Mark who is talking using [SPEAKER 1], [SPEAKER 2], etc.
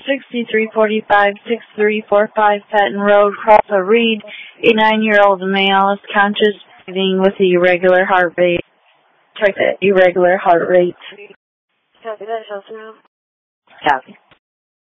[SPEAKER 1] 6345, 6345 Patton Road, Crawford Reed. A 9-year-old male is conscious, breathing with irregular heart rate. Check that, irregular heart rate.
[SPEAKER 2] Copy that, Chelsea.
[SPEAKER 1] Copy.